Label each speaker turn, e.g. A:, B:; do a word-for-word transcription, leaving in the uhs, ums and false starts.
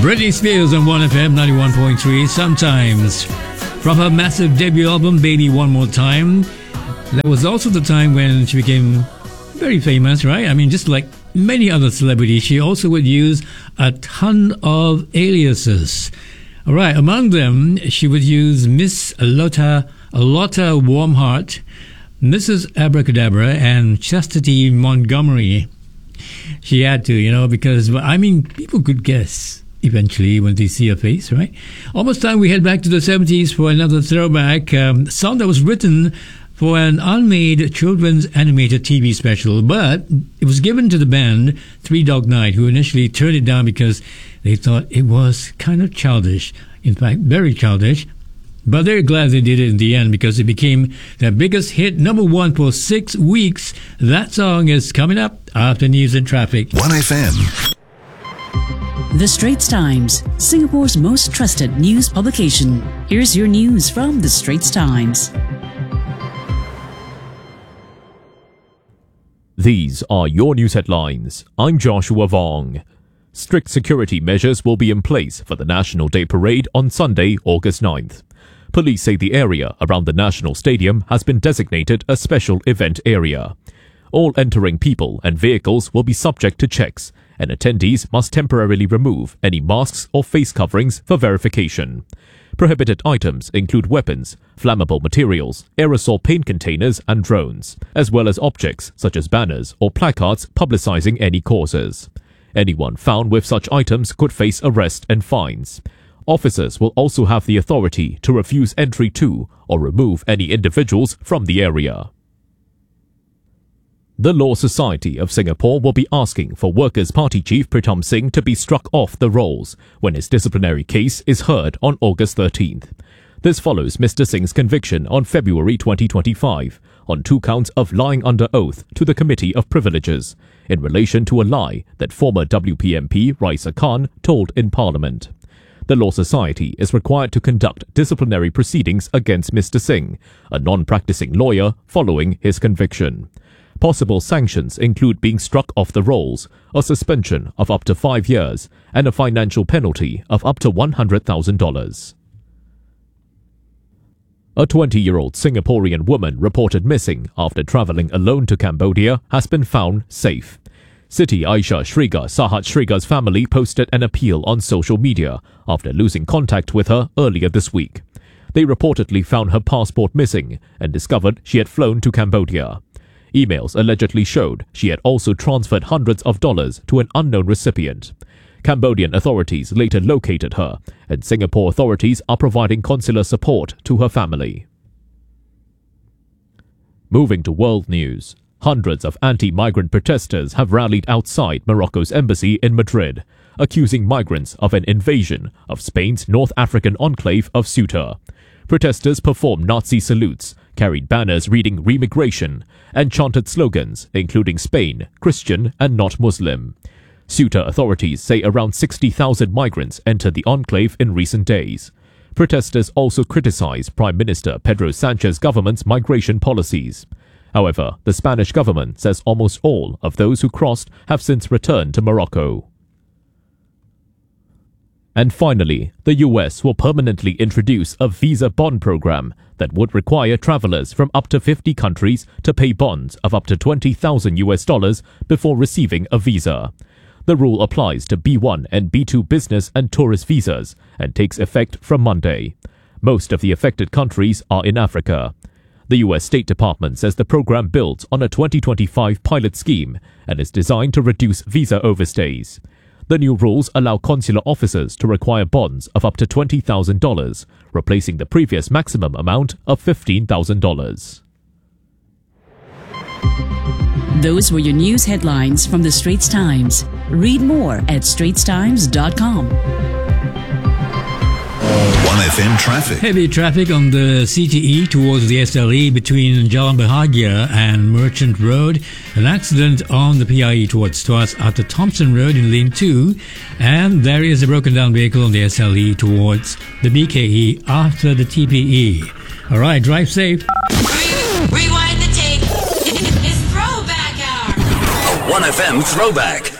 A: Britney Spears on one F M ninety-one point three. Sometimes, from her massive debut album, Baby One More Time. That was also the time when she became very famous, right? I mean, just like many other celebrities, she also would use a ton of aliases. All right, among them, she would use Miss Lotta, Lotta Warmheart, Missus Abracadabra, and Chastity Montgomery. She had to, you know, because, I mean, people could guess eventually when they see her face, right? Almost time we head back to the seventies for another throwback um, song that was written for an unmade children's animated T V special, but it was given to the band Three Dog Night, who initially turned it down because they thought it was kind of childish. In fact, very childish. But they're glad they did it in the end because it became their biggest hit, number one for six weeks. That song is coming up after News and Traffic.
B: one F M.
C: The Straits Times, Singapore's most trusted news publication. Here's your news from The Straits Times.
D: These are your news headlines. I'm Joshua Vong. Strict security measures will be in place for the National Day Parade on Sunday, August ninth. Police say the area around the National Stadium has been designated a special event area. All entering people and vehicles will be subject to checks, and attendees must temporarily remove any masks or face coverings for verification. Prohibited items include weapons, flammable materials, aerosol paint containers and drones, as well as objects such as banners or placards publicizing any causes. Anyone found with such items could face arrest and fines. Officers will also have the authority to refuse entry to or remove any individuals from the area. The Law Society of Singapore will be asking for Workers' Party Chief Pritam Singh to be struck off the rolls when his disciplinary case is heard on August thirteenth. This follows Mister Singh's conviction on February twenty twenty-five on two counts of lying under oath to the Committee of Privileges in relation to a lie that former W P M P Raisa Khan told in Parliament. The Law Society is required to conduct disciplinary proceedings against Mister Singh, a non-practicing lawyer, following his conviction. Possible sanctions include being struck off the rolls, a suspension of up to five years, and a financial penalty of up to one hundred thousand dollars. A twenty-year-old Singaporean woman reported missing after travelling alone to Cambodia has been found safe. Siti Aisha Srigar Sahat Srigar's family posted an appeal on social media after losing contact with her earlier this week. They reportedly found her passport missing and discovered she had flown to Cambodia. Emails allegedly showed she had also transferred hundreds of dollars to an unknown recipient. Cambodian authorities later located her, and Singapore authorities are providing consular support to her family. Moving to world news. Hundreds of anti-migrant protesters have rallied outside Morocco's embassy in Madrid, accusing migrants of an invasion of Spain's North African enclave of Ceuta. Protesters performed Nazi salutes, carried banners reading remigration, and chanted slogans including Spain, Christian and not Muslim. Ceuta authorities say around sixty thousand migrants entered the enclave in recent days. Protesters also criticized Prime Minister Pedro Sanchez's government's migration policies. However, the Spanish government says almost all of those who crossed have since returned to Morocco. And finally, the U S will permanently introduce a visa bond program that would require travelers from up to fifty countries to pay bonds of up to twenty thousand U S dollars before receiving a visa. The rule applies to B one and B two business and tourist visas and takes effect from Monday. Most of the affected countries are in Africa. The U S State Department says the program builds on a twenty twenty-five pilot scheme and is designed to reduce visa overstays. The new rules allow consular officers to require bonds of up to twenty thousand dollars, replacing the previous maximum amount of fifteen thousand dollars.
C: Those were your news headlines from The Straits Times. Read more at straits times dot com.
B: one F M traffic.
A: Heavy traffic on the C T E towards the S L E between Jalan Bahagia and Merchant Road. An accident on the P I E towards Tuas after Thompson Road in lane two. And there is a broken down vehicle on the S L E towards the B K E after the T P E. Alright, drive safe.
E: Rewind the tape. It's throwback hour.
B: A one F M throwback.